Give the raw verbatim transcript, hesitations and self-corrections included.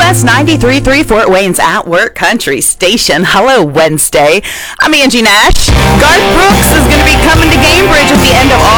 S ninety-three point three Fort Wayne's At Work Country Station. Hello, Wednesday. I'm Angie Nash. Garth Brooks is going to be coming to Cambridge at the end of